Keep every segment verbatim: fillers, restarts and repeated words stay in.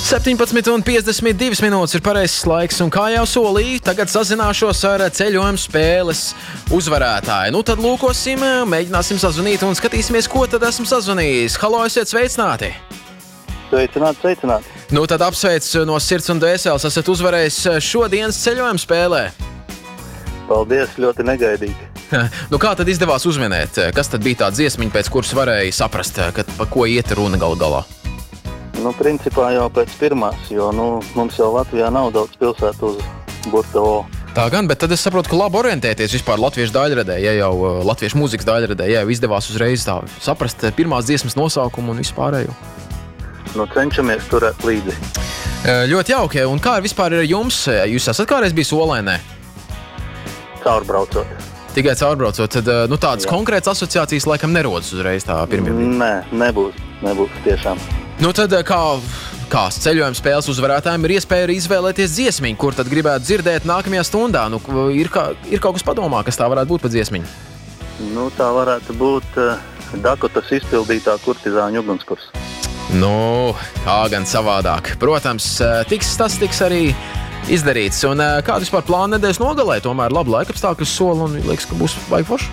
septiņpadsmit un piecdesmit divas minūtes ir pareizs laiks, un kā jau solīju, tagad sazināšos ar ceļojuma spēles uzvarētāju. Nu tad lūkosim, mēģināsim sazvanīt un skatīsimies, ko tad esmu sazvanījis. Halo, esiet sveicināti! Sveicināti, sveicināti! Nu tad apsveic no sirds un dvēseles, esat uzvarējis šodienas ceļojuma spēlē. Paldies, ļoti negaidīgi. Nu kā tad izdevās uzminēt? Kas tad bija tā dziesmiņa, pēc kuras varēja saprast, kad, pa ko iet runa galu galā? Nu, principā jau pēc pirmās, jo nu, mums jau Latvijā nav daudz pilsētu uz burta O. Tā gan, bet tad es saprotu, ka labi orientēties vispār latviešu daļradē, ja jau latviešu mūzikas daļradē, ja jau izdevās uzreiz tā saprast pirmās dziesmas nosaukumu un vispārējo. Nu, cenšamies turēt līdzi. Ļoti jauki, un kā vispār ir jums? Jūs esat kādreiz bijis Olainē? Caurbraucot. Tikai caurbraucot, tad nu, tādas Jā. konkrētas asociācijas laikam nerodas uzreiz tā pirmie brīdi. Nē, nebūs, nebūs tiešām. Nu tad kā, kā ceļojuma spēles uzvarētājiem ir iespēja arī izvēlēties dziesmiņu, kur tad gribētu dzirdēt nākamajā stundā? Nu, ir, kā, ir kaut kas padomā, kas tā varētu būt pa dziesmiņu? Nu, tā varētu būt uh, Dakotas izpildītā kurtizāņu ugunskurs. Nu, kā gan savādāk. Protams, tiks tas tiks arī izdarīts. Un kādu vispār plānu nedēļas nogalē? Tomēr labi laikapstākļus sola un liekas, ka būs baigi forši.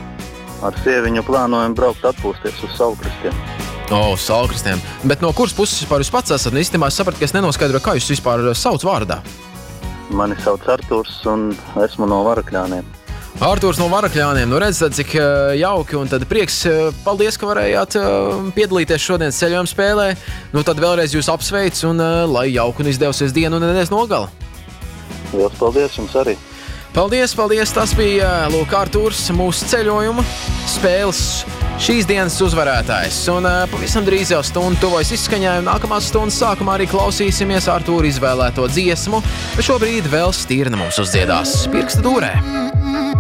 Ar sieviņu plānojam braukt atpūsties uz Saulkristiem. O, uz Saulkristiem. Bet no kuras puses vispār jūs pats esat? Īstenībā es sapratu, ka es nenoskaidroju, kā jūs vispār sauc vārdā. Mani sauc Artūrs un esmu no Varakļāniem. Artūrs no Varakļāniem. Nu redz, cik jauki un tad prieks. Paldies, ka varējāt piedalīties šodienas ceļojuma spēlē. Nu tad vēlreiz jūs apsveic un lai jauki un izdevusies dienu un nedēļas nogala. Lielas paldies jums arī. Paldies, paldies. Tas bija Lūk Artūrs, mūsu ceļojuma spēles šīs dienas uzvarētājs. Un pavisam drīz jau stundu tuvojas izskaņai, un nākamās stundas sākumā arī klausīsimies Artūra izvēlēto dziesmu, bet šobrīd vēl Stirna mums uzdziedās Pirksta dūrē.